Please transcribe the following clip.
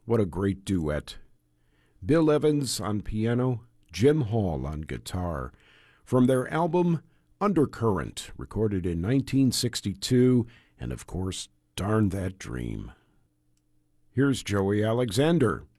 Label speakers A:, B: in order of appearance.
A: What a great duet. Bill Evans on piano, Jim Hall on guitar. From their album Undercurrent, recorded in 1962, and of course, Darn That Dream. Here's Joey Alexander.